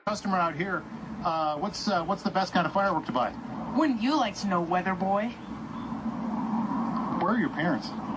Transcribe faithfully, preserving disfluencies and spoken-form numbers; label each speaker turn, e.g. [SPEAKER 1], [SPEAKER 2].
[SPEAKER 1] Customer out here, uh, what's uh, what's the best kind of firework to buy?
[SPEAKER 2] Wouldn't you like to know, weather boy?
[SPEAKER 1] Where are your parents?